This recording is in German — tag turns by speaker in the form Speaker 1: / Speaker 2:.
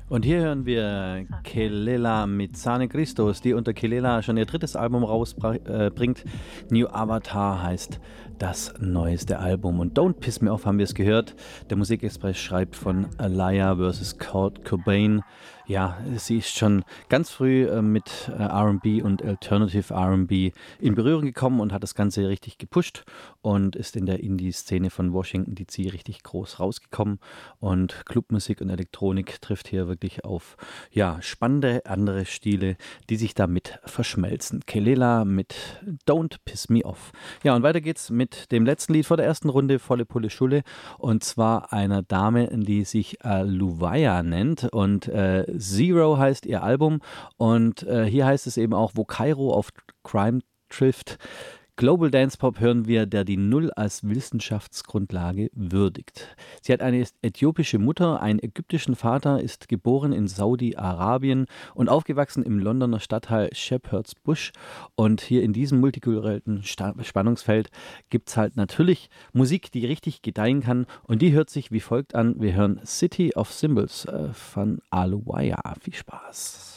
Speaker 1: Und hier hören wir Kelela mit Sane Christos, die unter Kelela schon ihr drittes Album rausbringt. New Avatar heißt das neueste Album. Und Don't Piss Me Off haben wir es gehört. Der Musikexpress schreibt von Alaya vs. Kurt Cobain. Ja, sie ist schon ganz früh mit R&B und Alternative R&B in Berührung gekommen und hat das Ganze richtig gepusht und ist in der Indie-Szene von Washington DC richtig groß rausgekommen. Und Clubmusik und Elektronik trifft hier wirklich auf ja, spannende andere Stile, die sich damit verschmelzen. Kelela mit Don't Piss Me Off. Ja, und weiter geht's mit dem letzten Lied vor der ersten Runde, Volle Pulle Schulle, und zwar einer Dame, die sich Luvaya nennt, und Zero heißt ihr Album, und hier heißt es eben auch, wo Kairo auf Crime trifft. Global Dance Pop hören wir, der die Null als Wissenschaftsgrundlage würdigt. Sie hat eine äthiopische Mutter, einen ägyptischen Vater, ist geboren in Saudi-Arabien und aufgewachsen im Londoner Stadtteil Shepherd's Bush. Und hier in diesem multikulturellen Spannungsfeld gibt es halt natürlich Musik, die richtig gedeihen kann. Und die hört sich wie folgt an. Wir hören City of Symbols von Aluwaya. Viel Spaß.